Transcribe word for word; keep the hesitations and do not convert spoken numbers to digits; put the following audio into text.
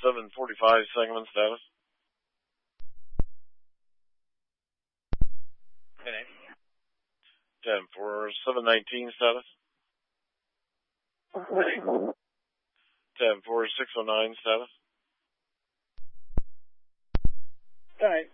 seven forty-five Sangamon status. ten eight. ten four seven nineteen status. ten four six oh nine status. ten eight.